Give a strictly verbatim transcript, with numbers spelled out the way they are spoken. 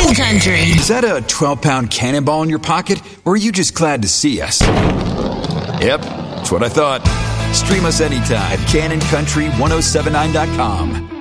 Cannon Country. Is that a twelve-pound cannonball in your pocket, or are you just glad to see us? Yep, that's what I thought. Stream us anytime at cannon country ten seventy-nine dot com.